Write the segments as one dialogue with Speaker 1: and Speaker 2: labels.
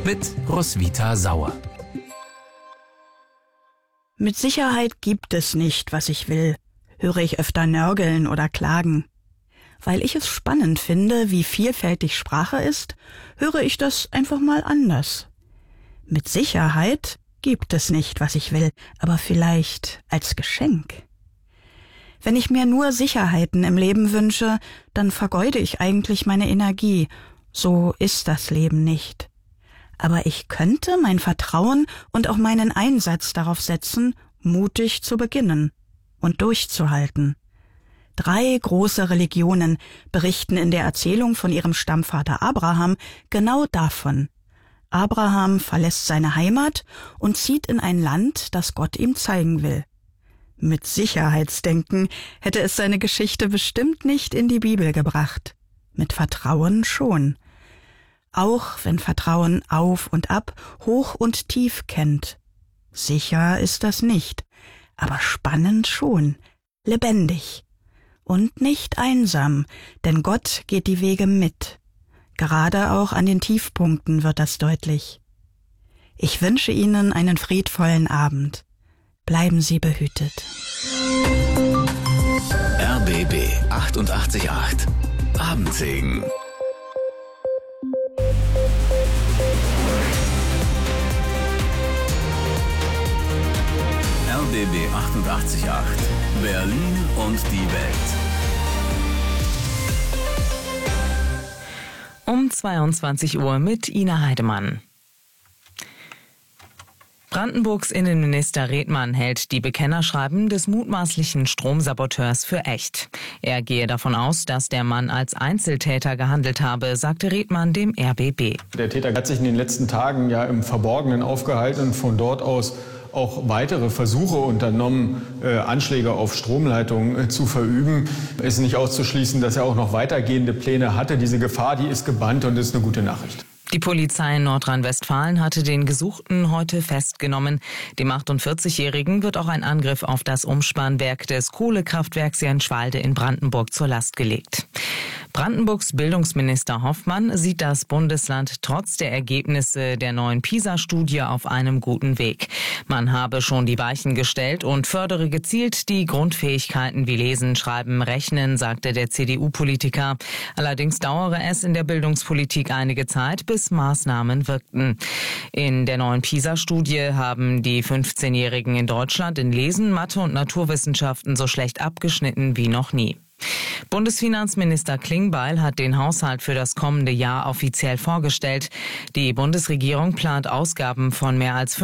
Speaker 1: mit Roswitha Sauer.
Speaker 2: Mit Sicherheit gibt es nicht, was ich will, höre ich öfter nörgeln oder klagen. Weil ich es spannend finde, wie vielfältig Sprache ist, höre ich das einfach mal anders. Mit Sicherheit gibt es nicht, was ich will, aber vielleicht als Geschenk. Wenn ich mir nur Sicherheiten im Leben wünsche, dann vergeude ich eigentlich meine Energie. So ist das Leben nicht. Aber ich könnte mein Vertrauen und auch meinen Einsatz darauf setzen, mutig zu beginnen und durchzuhalten. 3 große Religionen berichten in der Erzählung von ihrem Stammvater Abraham genau davon. Abraham verlässt seine Heimat und zieht in ein Land, das Gott ihm zeigen will. Mit Sicherheitsdenken hätte es seine Geschichte bestimmt nicht in die Bibel gebracht. Mit Vertrauen schon. Auch wenn Vertrauen auf und ab, hoch und tief kennt. Sicher ist das nicht, aber spannend schon, lebendig. Und nicht einsam, denn Gott geht die Wege mit. Gerade auch an den Tiefpunkten wird das deutlich. Ich wünsche Ihnen einen friedvollen Abend. Bleiben Sie behütet.
Speaker 1: RBB 88.8 Abendsegen. RBB 88.8 Berlin und die Welt.
Speaker 3: Um 22 Uhr mit Ina Heidemann. Brandenburgs Innenminister Redmann hält die Bekennerschreiben des mutmaßlichen Stromsaboteurs für echt. Er gehe davon aus, dass der Mann als Einzeltäter gehandelt habe, sagte Redmann dem RBB.
Speaker 4: Der Täter hat sich in den letzten Tagen ja im Verborgenen aufgehalten und von dort aus auch weitere Versuche unternommen, Anschläge auf Stromleitungen zu verüben. Es ist nicht auszuschließen, dass er auch noch weitergehende Pläne hatte. Diese Gefahr, die ist gebannt und ist eine gute Nachricht.
Speaker 3: Die Polizei in Nordrhein-Westfalen hatte den Gesuchten heute festgenommen. Dem 48-Jährigen wird auch ein Angriff auf das Umspannwerk des Kohlekraftwerks Jenschwalde in Brandenburg zur Last gelegt. Brandenburgs Bildungsminister Hoffmann sieht das Bundesland trotz der Ergebnisse der neuen PISA-Studie auf einem guten Weg. Man habe schon die Weichen gestellt und fördere gezielt die Grundfähigkeiten wie Lesen, Schreiben, Rechnen, sagte der CDU-Politiker. Allerdings dauere es in der Bildungspolitik einige Zeit, bis Maßnahmen wirkten. In der neuen PISA-Studie haben die 15-Jährigen in Deutschland in Lesen, Mathe und Naturwissenschaften so schlecht abgeschnitten wie noch nie. Bundesfinanzminister Klingbeil hat den Haushalt für das kommende Jahr offiziell vorgestellt. Die Bundesregierung plant Ausgaben von mehr als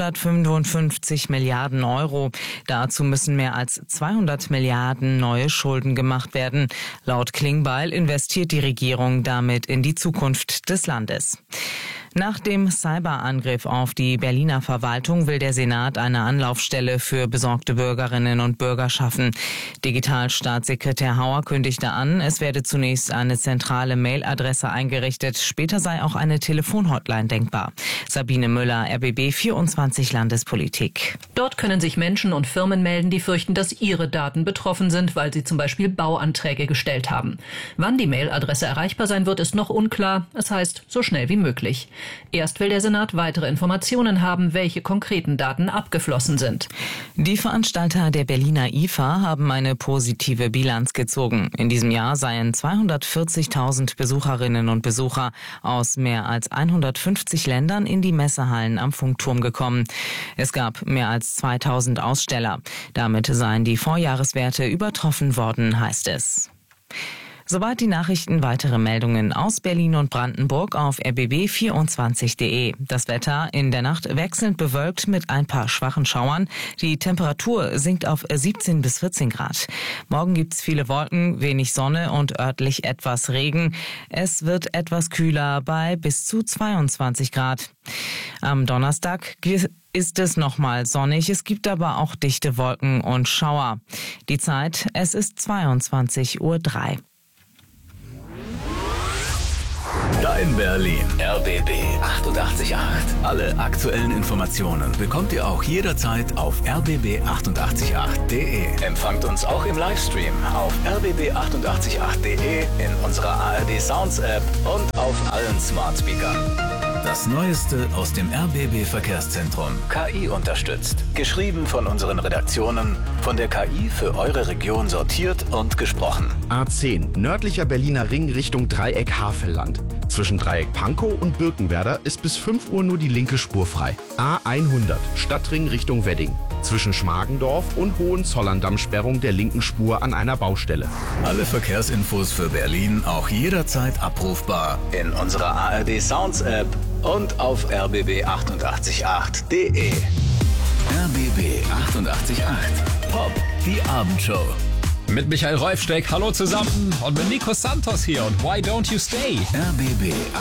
Speaker 3: 555 Milliarden Euro. Dazu müssen mehr als 200 Milliarden neue Schulden gemacht werden. Laut Klingbeil investiert die Regierung damit in die Zukunft des Landes. Nach dem Cyberangriff auf die Berliner Verwaltung will der Senat eine Anlaufstelle für besorgte Bürgerinnen und Bürger schaffen. Digitalstaatssekretär Hauer kündigte an, es werde zunächst eine zentrale Mailadresse eingerichtet, später sei auch eine Telefonhotline denkbar. Sabine Müller, RBB 24 Landespolitik.
Speaker 5: Dort können sich Menschen und Firmen melden, die fürchten, dass ihre Daten betroffen sind, weil sie zum Beispiel Bauanträge gestellt haben. Wann die Mailadresse erreichbar sein wird, ist noch unklar. Es heißt, so schnell wie möglich. Erst will der Senat weitere Informationen haben, welche konkreten Daten abgeflossen sind.
Speaker 3: Die Veranstalter der Berliner IFA haben eine positive Bilanz gezogen. In diesem Jahr seien 240.000 Besucherinnen und Besucher aus mehr als 150 Ländern in die Messehallen am Funkturm gekommen. Es gab mehr als 2.000 Aussteller. Damit seien die Vorjahreswerte übertroffen worden, heißt es. Soweit die Nachrichten. Weitere Meldungen aus Berlin und Brandenburg auf rbb24.de. Das Wetter in der Nacht wechselnd bewölkt mit ein paar schwachen Schauern. Die Temperatur sinkt auf 17 bis 14 Grad. Morgen gibt's viele Wolken, wenig Sonne und örtlich etwas Regen. Es wird etwas kühler bei bis zu 22 Grad. Am Donnerstag ist es nochmal sonnig. Es gibt aber auch dichte Wolken und Schauer. Die Zeit, es ist 22:03 Uhr.
Speaker 1: Dein Berlin. RBB 88.8. Alle aktuellen Informationen bekommt ihr auch jederzeit auf rbb888.de. Empfangt uns auch im Livestream auf rbb888.de, in unserer ARD Sounds App und auf allen Smart Speakern. Das Neueste aus dem RBB Verkehrszentrum. KI unterstützt. Geschrieben von unseren Redaktionen, von der KI für eure Region sortiert und gesprochen.
Speaker 6: A10, nördlicher Berliner Ring Richtung Dreieck Havelland. Zwischen Dreieck Pankow und Birkenwerder ist bis 5 Uhr nur die linke Spur frei. A100, Stadtring Richtung Wedding. Zwischen Schmargendorf und Hohenzollern Sperrung der linken Spur an einer Baustelle.
Speaker 1: Alle Verkehrsinfos für Berlin auch jederzeit abrufbar in unserer ARD Sounds App und auf rbb888.de. RBB 888 Pop, die Abendshow.
Speaker 7: Mit Michael Rolfsteck, hallo zusammen, und mit Nico Santos hier und Why Don't You Stay?
Speaker 1: RBB